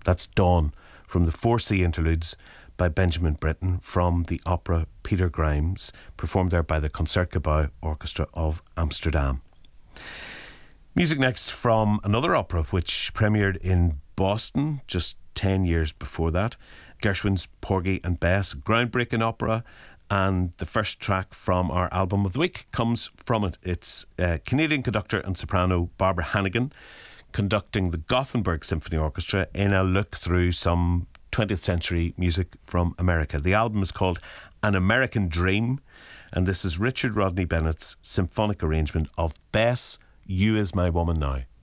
That's Dawn from the 4C Interludes by Benjamin Britten from the opera Peter Grimes, performed there by the Concertgebouw Orchestra of Amsterdam. Music next from another opera which premiered in Boston just 10 years before that. Gershwin's Porgy and Bess, groundbreaking opera, and the first track from our album of the week comes from it. It's Canadian conductor and soprano Barbara Hannigan conducting the Gothenburg Symphony Orchestra in a look through some 20th century music from America. The album is called An American Dream, and this is Richard Rodney Bennett's symphonic arrangement of Bess, You Is My Woman Now.